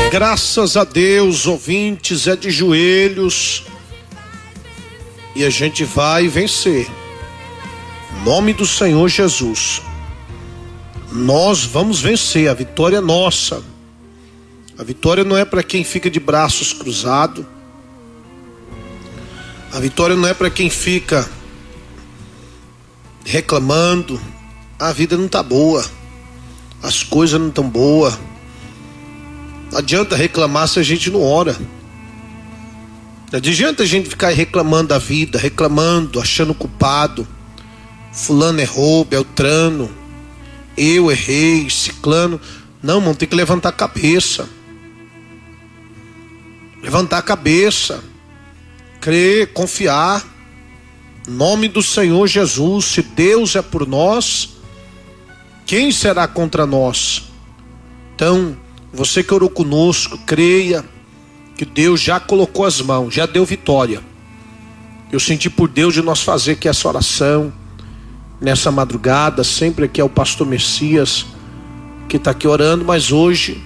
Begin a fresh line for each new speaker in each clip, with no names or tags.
Graças a Deus, ouvintes, é de joelhos e a gente vai vencer. Em nome do Senhor Jesus, nós vamos vencer. A vitória é nossa. A vitória não é para quem fica de braços cruzados. A vitória não é para quem fica reclamando. A vida não tá boa, as coisas não tão boas. Não adianta reclamar se a gente não ora. Não adianta a gente ficar reclamando da vida, reclamando, achando culpado. Fulano errou, Beltrano, eu errei, ciclano. Não, irmão, tem que levantar a cabeça. Levantar a cabeça. Crer, confiar. Em nome do Senhor Jesus. Se Deus é por nós, quem será contra nós? Então, você que orou conosco, creia que Deus já colocou as mãos, já deu vitória. Eu senti por Deus de nós fazer aqui essa oração nessa madrugada. Sempre aqui é o pastor Messias que está aqui orando, mas hoje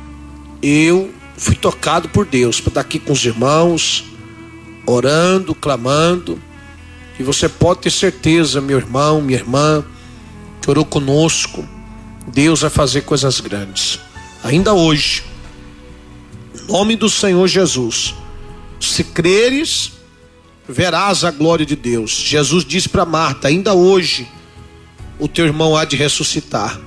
eu fui tocado por Deus para estar aqui com os irmãos, orando, clamando. E você pode ter certeza, meu irmão, minha irmã, que orou conosco, Deus vai fazer coisas grandes. Ainda hoje, em nome do Senhor Jesus, se creres, verás a glória de Deus. Jesus disse para Marta: ainda hoje o teu irmão há de ressuscitar.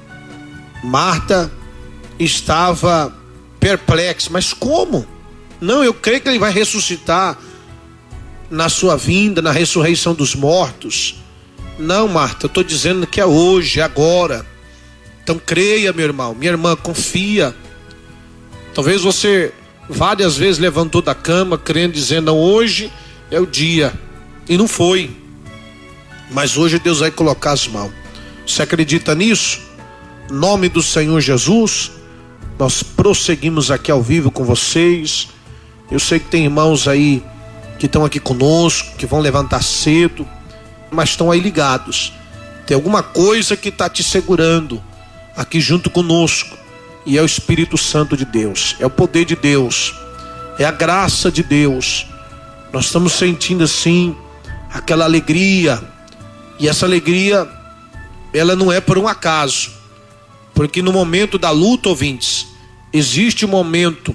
Marta estava perplexa, mas como? Não, eu creio que ele vai ressuscitar na sua vinda, na ressurreição dos mortos. Não, Marta, eu estou dizendo que é hoje, é agora. Então creia, meu irmão, minha irmã, confia. Talvez você várias vezes levantou da cama crendo, dizendo: não, hoje é o dia, e não foi. Mas hoje Deus vai colocar as mãos. Você acredita nisso? Em nome do Senhor Jesus, nós prosseguimos aqui ao vivo com vocês. Eu sei que tem irmãos aí que estão aqui conosco, que vão levantar cedo, mas estão aí ligados. Tem alguma coisa que está te segurando aqui junto conosco, e é o Espírito Santo de Deus, é o poder de Deus, é a graça de Deus. Nós estamos sentindo assim aquela alegria, e essa alegria ela não é por um acaso, porque no momento da luta, ouvintes, existe o momento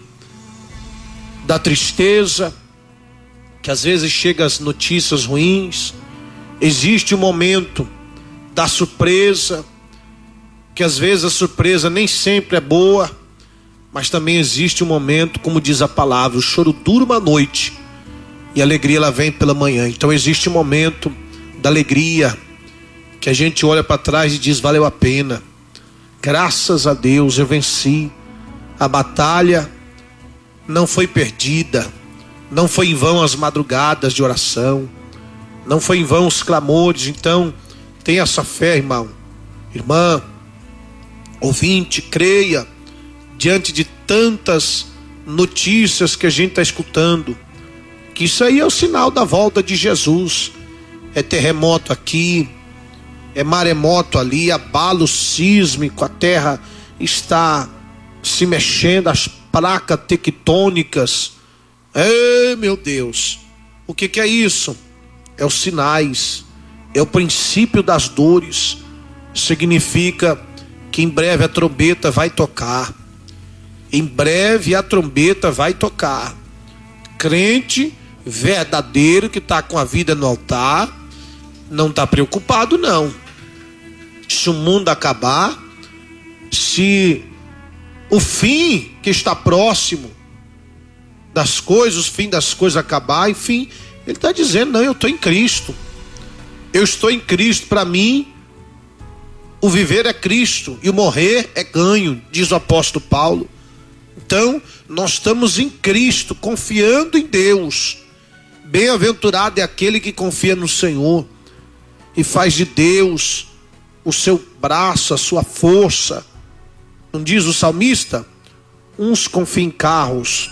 da tristeza, que às vezes chega as notícias ruins. Existe o momento da surpresa, que às vezes a surpresa nem sempre é boa, mas também existe um momento, como diz a palavra, o choro dura uma noite e a alegria ela vem pela manhã. Então existe um momento da alegria, que a gente olha para trás e diz: valeu a pena, graças a Deus eu venci. A batalha não foi perdida, não foi em vão as madrugadas de oração, não foi em vão os clamores. Então tenha essa fé, irmão, irmã, ouvinte, creia, diante de tantas notícias que a gente está escutando, que isso aí é o sinal da volta de Jesus. É terremoto aqui, é maremoto ali, abalo sísmico, a terra está se mexendo, as placas tectônicas. Ei, meu Deus, o que é isso? É os sinais, é o princípio das dores. Significa que em breve a trombeta vai tocar. Em breve a trombeta vai tocar. Crente verdadeiro que está com a vida no altar não está preocupado, não. Se o mundo acabar, se o fim que está próximo das coisas, o fim das coisas acabar, enfim, ele está dizendo: não, eu estou em Cristo. Eu estou em Cristo. Para mim, o viver é Cristo e o morrer é ganho, diz o apóstolo Paulo. Então, nós estamos em Cristo, confiando em Deus. Bem-aventurado é aquele que confia no Senhor e faz de Deus o seu braço, a sua força. Não diz o salmista? Uns confiam em carros,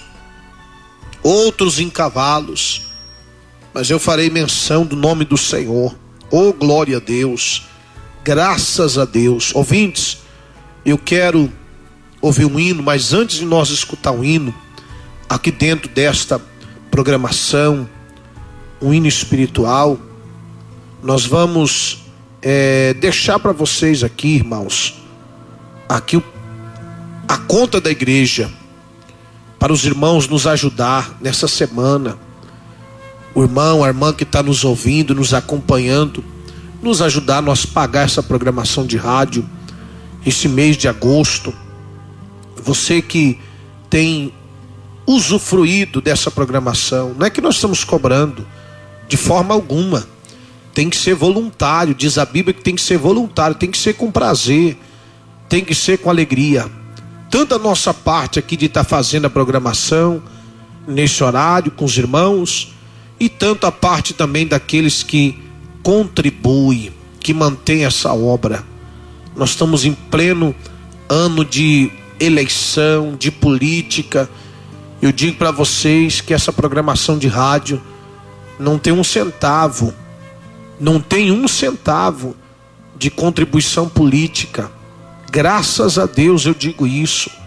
outros em cavalos, mas eu farei menção do nome do Senhor. Oh, glória a Deus, graças a Deus. Ouvintes, eu quero ouvir um hino, mas antes de nós escutar um hino, aqui dentro desta programação, um hino espiritual, nós vamos deixar para vocês aqui, irmãos, aqui a conta da igreja, para os irmãos nos ajudar nessa semana. O irmão, a irmã que está nos ouvindo, nos acompanhando, nos ajudar a nós pagar essa programação de rádio, esse mês de agosto. Você que tem usufruído dessa programação, não é que nós estamos cobrando, de forma alguma. Tem que ser voluntário, diz a Bíblia que tem que ser voluntário, tem que ser com prazer, tem que ser com alegria. Tanto a nossa parte aqui de estar fazendo a programação nesse horário com os irmãos, e tanto a parte também daqueles que contribuem, que mantêm essa obra. Nós estamos em pleno ano de eleição, de política. Eu digo para vocês que essa programação de rádio não tem um centavo de contribuição política. Graças a Deus eu digo isso.